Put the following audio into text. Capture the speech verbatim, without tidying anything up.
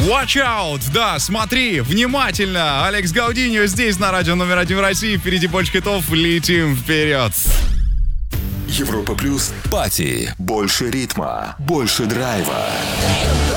Watch out! Да, смотри внимательно. Алекс Гаудиньо здесь на радио номер один в России. Впереди больше хитов. Летим вперед. Европа плюс. Пати. Больше ритма. Больше драйва.